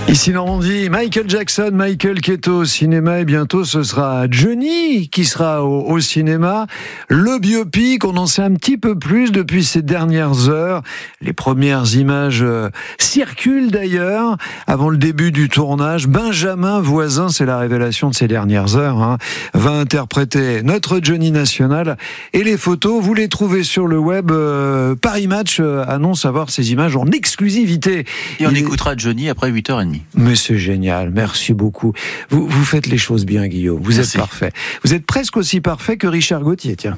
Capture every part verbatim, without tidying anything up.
Ici Normandie, Michael Jackson, Michael qui est au cinéma et bientôt ce sera Johnny qui sera au, au cinéma. Le biopic, on en sait un petit peu plus depuis ces dernières heures. Les premières images euh, circulent d'ailleurs avant le début du tournage. Benjamin Voisin, c'est la révélation de ces dernières heures, hein, va interpréter notre Johnny national. Et les photos, vous les trouvez sur le web. Euh, Paris Match euh, annonce avoir ces images en exclusivité. Et on Il écoutera Johnny après huit heures trente. Mais c'est génial, merci beaucoup. Vous, vous faites les choses bien, Guillaume. Vous Merci. êtes parfait. Vous êtes presque aussi parfait que Richard Gauthier, tiens.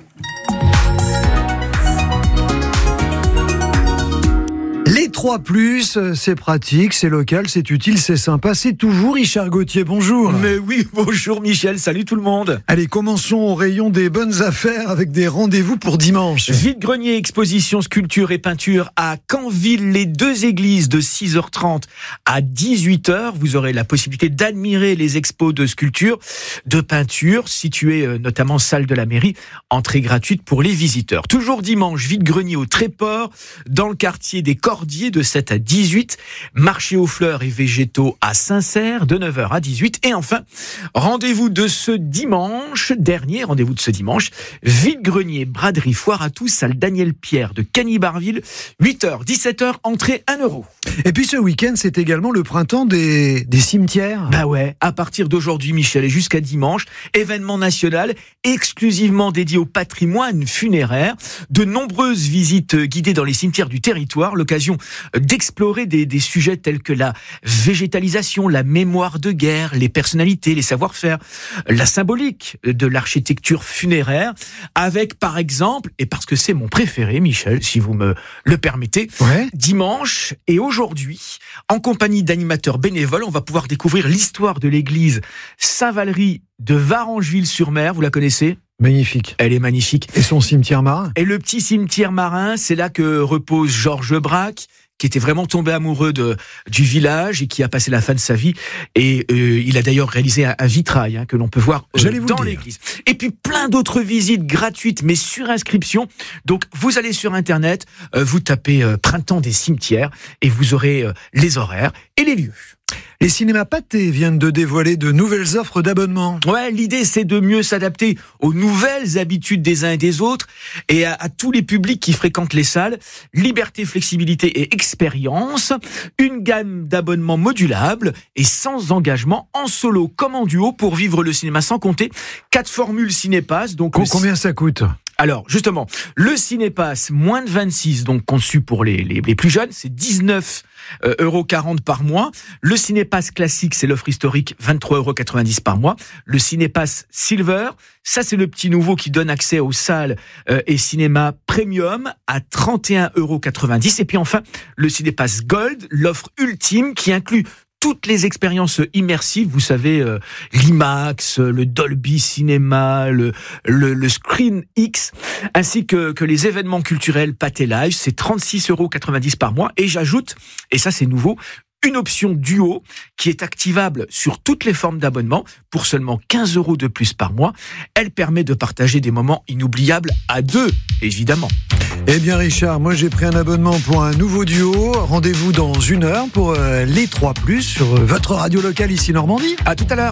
Les trois plus, c'est pratique, c'est local, c'est utile, c'est sympa. C'est toujours Richard Gauthier, bonjour. Mais oui, bonjour Michel, salut tout le monde. Allez, commençons au rayon des bonnes affaires avec des rendez-vous pour dimanche. Vide-grenier, exposition, sculpture et peinture à Canville, les deux églises de six heures trente à dix-huit heures. Vous aurez la possibilité d'admirer les expos de sculpture, de peinture, situées euh, notamment salle de la mairie, entrée gratuite pour les visiteurs. Toujours dimanche, vide-grenier au Tréport, dans le quartier des Cordiers de sept à dix-huit, marché aux fleurs et végétaux à Saint-Cère de neuf heures à dix-huit. Et enfin, rendez-vous de ce dimanche, dernier rendez-vous de ce dimanche, vide-grenier, braderie, foire à tous, salle Daniel Pierre de Cagny-Barville, huit heures, dix-sept heures, entrée un euro. Et puis ce week-end, c'est également le printemps des, des cimetières. Bah ouais, à partir d'aujourd'hui, Michel, et jusqu'à dimanche, événement national exclusivement dédié au patrimoine funéraire, de nombreuses visites guidées dans les cimetières du territoire, l'occasion d'explorer des, des sujets tels que la végétalisation, la mémoire de guerre, les personnalités, les savoir-faire, la symbolique de l'architecture funéraire, avec par exemple, et parce que c'est mon préféré, Michel, si vous me le permettez, Ouais. dimanche et aujourd'hui, en compagnie d'animateurs bénévoles, on va pouvoir découvrir l'histoire de l'église Saint-Valery de Varangeville-sur-Mer. Vous la connaissez ? Magnifique. Elle est magnifique. Et son cimetière marin ? Et le petit cimetière marin, c'est là que repose Georges Braque, qui était vraiment tombé amoureux de, du village et qui a passé la fin de sa vie. Et euh, il a d'ailleurs réalisé un, un vitrail hein, que l'on peut voir euh, J'allais vous dans le dire. l'église. Et puis plein d'autres visites gratuites, mais sur inscription. Donc vous allez sur Internet, euh, vous tapez euh, Printemps des cimetières et vous aurez euh, les horaires et les lieux. Les cinémas Pathé viennent de dévoiler de nouvelles offres d'abonnement. Ouais, l'idée c'est de mieux s'adapter aux nouvelles habitudes des uns et des autres et à, à tous les publics qui fréquentent les salles. Liberté, flexibilité et expérience. Une gamme d'abonnements modulables et sans engagement, en solo comme en duo pour vivre le cinéma sans compter. Quatre formules Cinépass. Donc Co- le Combien ça coûte ? Alors, justement, le Cinépass, moins de vingt-six, donc conçu pour les, les, les plus jeunes, c'est dix-neuf euros quarante par mois. Le Cinépass classique, c'est l'offre historique, vingt-trois euros quatre-vingt-dix par mois. Le Cinépass Silver, ça c'est le petit nouveau qui donne accès aux salles euh, et cinéma premium à trente et un euros quatre-vingt-dix. Et puis enfin, le Cinépass Gold, l'offre ultime qui inclut toutes les expériences immersives, vous savez, euh, l'IMAX, le Dolby Cinéma, le, le, le Screen X, ainsi que, que les événements culturels Pathé Live, c'est trente-six euros quatre-vingt-dix par mois. Et j'ajoute, et ça c'est nouveau, une option duo qui est activable sur toutes les formes d'abonnement pour seulement quinze euros de plus par mois. Elle permet de partager des moments inoubliables à deux, évidemment. Eh bien Richard, moi j'ai pris un abonnement pour un nouveau duo. Rendez-vous dans une heure pour euh, les trois plus sur votre radio locale ici Normandie. À tout à l'heure.